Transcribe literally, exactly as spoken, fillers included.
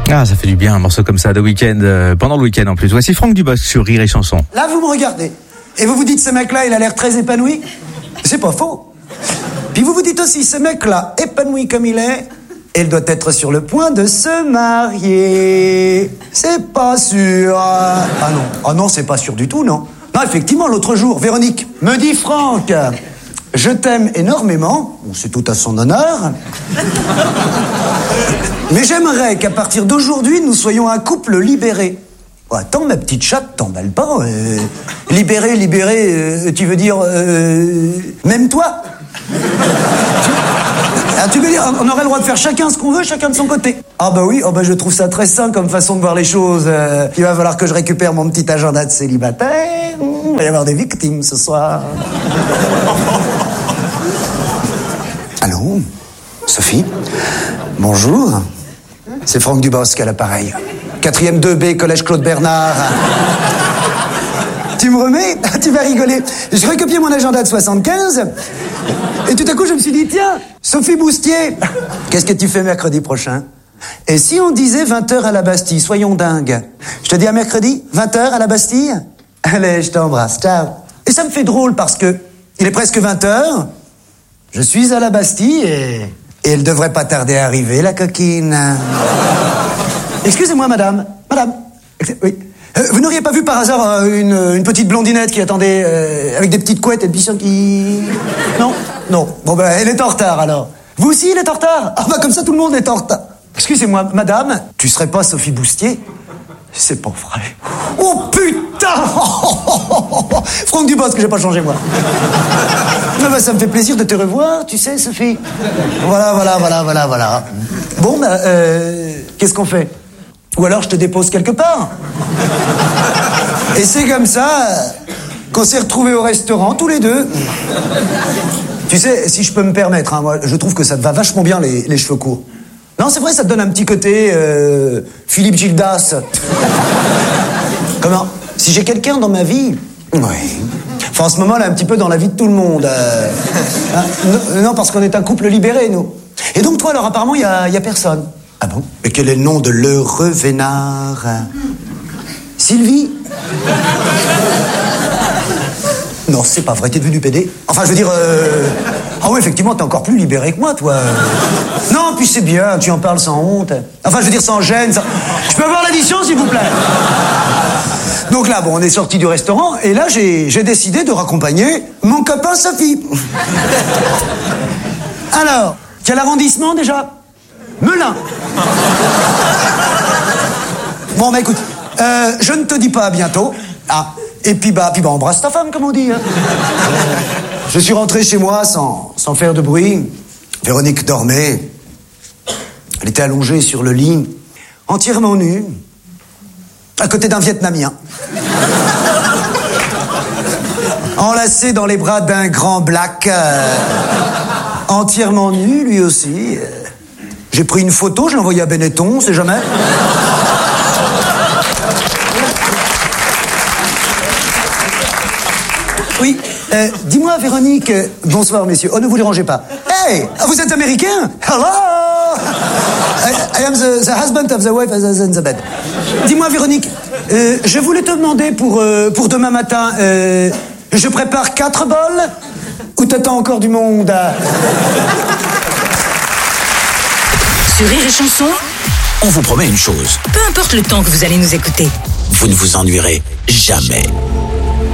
Ah, ça fait du bien un morceau comme ça de week-end, euh, pendant le week-end en plus. Voici Franck Dubosc sur Rire et Chanson. Là, vous me regardez et vous vous dites, ce mec-là, il a l'air très épanoui. C'est pas faux. Puis vous vous dites aussi, ce mec-là, épanoui comme il est, il doit être sur le point de se marier. C'est pas sûr. Ah non, ah non, c'est pas sûr du tout, non. Non, effectivement, l'autre jour, Véronique me dit, Franck, je t'aime énormément. Bon, c'est tout à son honneur. Mais j'aimerais qu'à partir d'aujourd'hui, nous soyons un couple libéré. Oh, attends, ma petite chatte, t'emballe pas. Euh, libéré, libéré, euh, tu veux dire... Euh, même toi. Ah, tu veux dire, on aurait le droit de faire chacun ce qu'on veut, chacun de son côté. Ah bah oui, oh bah je trouve ça très sain comme façon de voir les choses. Euh, il va falloir que je récupère mon petit agenda de célibataire. Il va y avoir des victimes ce soir. Allô, Sophie? Bonjour. C'est Franck Dubosc à l'appareil. Quatrième deux B, collège Claude Bernard. Tu me remets? Tu vas rigoler. Je recopiais mon agenda de soixante-quinze. Et tout à coup, je me suis dit, tiens, Sophie Boustier, qu'est-ce que tu fais mercredi prochain? Et si on disait vingt heures à la Bastille, soyons dingues. Je te dis à mercredi, vingt heures à la Bastille? Allez, je t'embrasse, ciao. Et ça me fait drôle parce que il est presque vingt heures, je suis à la Bastille et, et elle devrait pas tarder à arriver, la coquine. Excusez-moi, madame. Madame. Oui. Euh, vous n'auriez pas vu par hasard euh, une, une petite blondinette qui attendait euh, avec des petites couettes et des bichons qui... Non? Non. Bon, ben, elle est en retard, alors. Vous aussi, elle est en retard? Ah, bah, comme ça, tout le monde est en retard. Excusez-moi, madame, tu serais pas Sophie Boustier? C'est pas vrai. Oh, putain! Franck Dubosc, que j'ai pas changé, moi. Ah, bah, ça me fait plaisir de te revoir, tu sais, Sophie. Voilà, voilà, voilà, voilà, voilà. Bon, bah, euh, qu'est-ce qu'on fait? Ou alors je te dépose quelque part. Et c'est comme ça qu'on s'est retrouvés au restaurant, tous les deux. Tu sais, si je peux me permettre, hein, moi, je trouve que ça te va vachement bien, les, les cheveux courts. Non, c'est vrai, ça te donne un petit côté euh, Philippe Gildas. Comment? Si j'ai quelqu'un dans ma vie... Oui. Enfin, en ce moment, là, un petit peu dans la vie de tout le monde. Euh, hein, non, non, parce qu'on est un couple libéré, nous. Et donc, toi, alors, apparemment, il n'y a, y a personne. Ah bon? Et quel est le nom de l'heureux vénard? Sylvie? Non, c'est pas vrai, t'es devenu pédé. Enfin, je veux dire... Euh... Ah oui, effectivement, t'es encore plus libéré que moi, toi. Non, puis c'est bien, tu en parles sans honte. Enfin, je veux dire, sans gêne. Sans... Je peux avoir l'addition, s'il vous plaît? Donc là, bon, on est sortis du restaurant, et là, j'ai, j'ai décidé de raccompagner mon copain Sophie. Alors, quel arrondissement, déjà? Melun. Bon, bah écoute, euh, je ne te dis pas à bientôt. Ah, et puis bah, puis bah embrasse ta femme, comme on dit. Hein. Je suis rentré chez moi sans, sans faire de bruit. Véronique dormait. Elle était allongée sur le lit, entièrement nue, à côté d'un Vietnamien. Enlacé dans les bras d'un grand black, euh, entièrement nu, lui aussi. J'ai pris une photo, je l'ai envoyée à Benetton, on sait jamais. Oui, euh, dis-moi, Véronique... Euh, bonsoir, messieurs. Oh, ne vous dérangez pas. Hey, vous êtes américain? Hello! I, I am the, the husband of the wife in the bed. Dis-moi, Véronique, euh, je voulais te demander pour, euh, pour demain matin, euh, je prépare quatre bols ou t'attends encore du monde? Sur Rire et Chanson, on vous promet une chose. Peu importe le temps que vous allez nous écouter, vous ne vous ennuierez jamais.